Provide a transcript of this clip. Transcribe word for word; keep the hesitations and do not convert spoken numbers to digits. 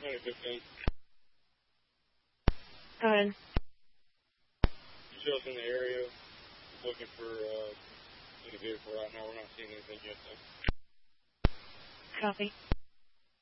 twenty fifteen. Go ahead. You show us in the area looking for uh, any vehicle right now. We're not seeing anything yet, though. Copy.